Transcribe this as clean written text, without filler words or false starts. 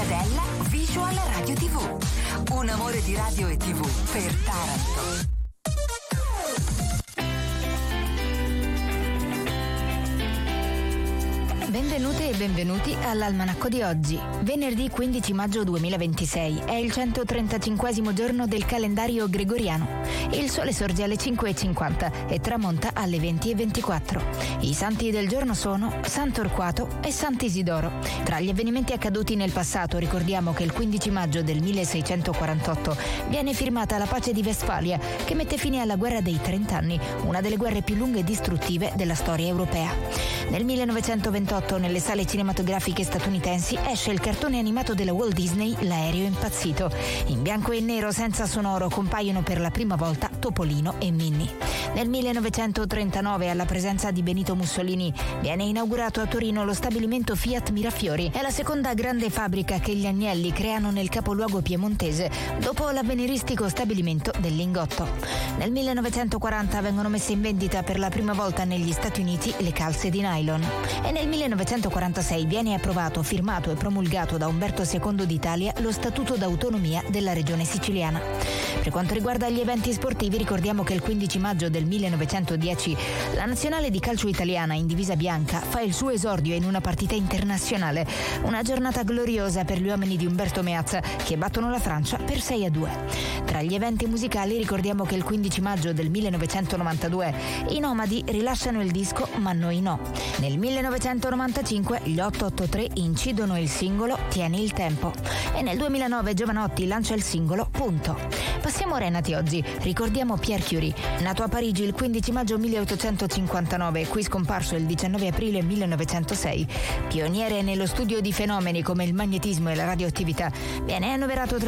Cittadella Visual Radio TV. Un amore di radio e TV per Taranto. Benvenute e benvenuti all'Almanacco di oggi. Venerdì 15 maggio 2026 è il 135° giorno del calendario gregoriano. Il sole sorge alle 5:50 e tramonta alle 20:24. I santi del giorno sono San Torquato e Sant'Isidoro. Tra gli avvenimenti accaduti nel passato ricordiamo che il 15 maggio del 1648 viene firmata la pace di Westfalia, che mette fine alla guerra dei 30 anni, una delle guerre più lunghe e distruttive della storia europea. Nel 1928 nelle sale cinematografiche statunitensi esce il cartone animato della Walt Disney L'aereo impazzito. In bianco e nero senza sonoro compaiono per la prima volta Topolino e Minnie. Nel 1939, alla presenza di Benito Mussolini, viene inaugurato a Torino lo stabilimento Fiat Mirafiori. È la seconda grande fabbrica che gli Agnelli creano nel capoluogo piemontese, dopo l'avveniristico stabilimento del Lingotto. Nel 1940 vengono messe in vendita per la prima volta negli Stati Uniti le calze di nylon. E nel 1946 viene approvato, firmato e promulgato da Umberto II d'Italia lo Statuto d'autonomia della regione siciliana. Per quanto riguarda gli eventi sportivi, ricordiamo che il 15 maggio del 1910 la nazionale di calcio italiana in divisa bianca fa il suo esordio in una partita internazionale. Una giornata gloriosa per gli uomini di Umberto Meazza, che battono la Francia per 6-2. Tra gli eventi musicali ricordiamo che il 15 maggio del 1992 i Nomadi rilasciano il disco Ma noi no. Nel 1995 gli 883 incidono il singolo Tieni il tempo e nel 2009 Giovanotti lancia il singolo Punto. Passiamo ora ai nati oggi. Ricordiamo Pierre Curie, nato a Parigi il 15 maggio 1859, qui scomparso il 19 aprile 1906. Pioniere nello studio di fenomeni come il magnetismo e la radioattività, viene annoverato tra